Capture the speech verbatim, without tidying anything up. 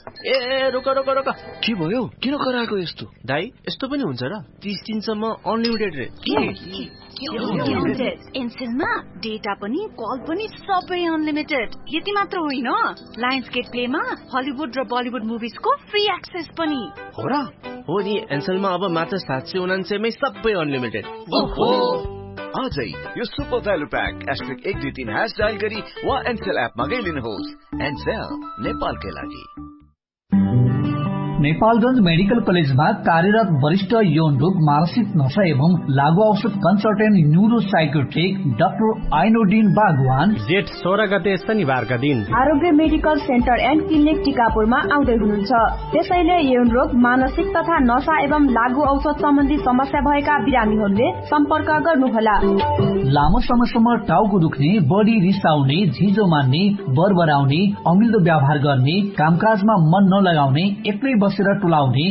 ए रोक रोक रोक के भयो? किन कराएको यस्तो? दाइ यस्तो पनि हुन्छ र? तीस दिनसम्म अनलिमिटेड रे। एनसेलमा डेटा पनि कल पनि सबै अनलिमिटेड। यति मात्र होइन, लायन्सगेट प्लेमा हलिउड र बलिउड मुभिजको फ्री एक्सेस पनि हो र? हो नि, एनसेलमा अब मात्र सात सय उनान्सयमै सबै अनलिमिटेड। ओहो, आजै यो सुपर भ्यालु प्याक एस्ट्रिक एक दुई तीन ह्यास डायल गरी वा एनसेल एप मा गइलिनुहोस्। एनसेल नेपालकै लागि। नेपालगञ्ज मेडिकल कलेजमा कार्यरत वरिष्ठ यौन रोग, मानसिक नशा एवं लागू औषध कन्सल्टेन्ट न्यूरो साइकोट्रिक डाक्टर आइनोडिन बागवान जेठ सोह्र गते शनिबारका दिन आरोग्य मेडिकल सेन्टर एन्ड क्लिनिक टिकापुरमा आउँदै हुनुहुन्छ। त्यसैले यौन रोग, मानसिक तथा नशा एवं लागू औषध सम्बन्धी समस्या भएका बिरामीहरूले सम्पर्क गर्नुहोला। लामो समयसम्म टाउको दुख्ने, बढी रिसाउने, झिजो मान्ने, बरबराउने, अमिल्दो व्यवहार गर्ने, कामकाजमा मन नलगाउने, एक्लै बसेर टुलाउने,